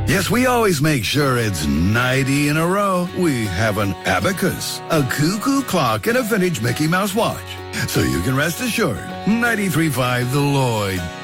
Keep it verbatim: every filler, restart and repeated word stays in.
Yes, we always make sure it's ninety in a row. We have an abacus, a cuckoo clock, and a vintage Mickey Mouse watch. So you can rest assured, ninety-three point five The Lloyd.